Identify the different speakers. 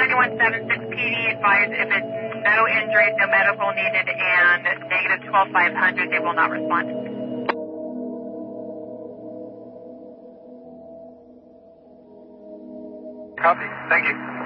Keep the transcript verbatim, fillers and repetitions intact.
Speaker 1: ninety-one seventy-six P D advised if it's no injuries, no medical needed, and negative twelve five hundred, they will not respond.
Speaker 2: Copy. Thank you.